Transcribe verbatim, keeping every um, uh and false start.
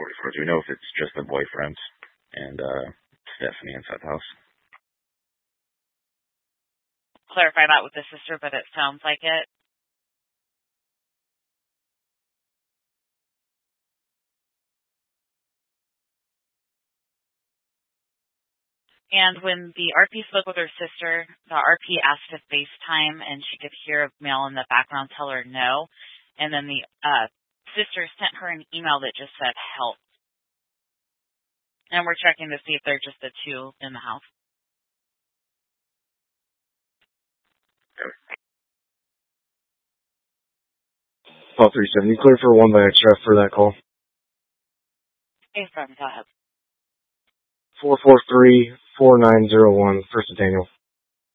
forty-four. Do we know if it's just the boyfriend and uh, Stephanie inside the house? Clarify that with the sister, but it sounds like it. And when the R P spoke with her sister, the R P asked to FaceTime, and she could hear a male in the background tell her no. And then the uh, sister sent her an email that just said help. And we're checking to see if they're just the two in the house. Call three seventy, clear for one by extra for that call. Hey, from go ahead. four four three, four nine zero one, First Daniel.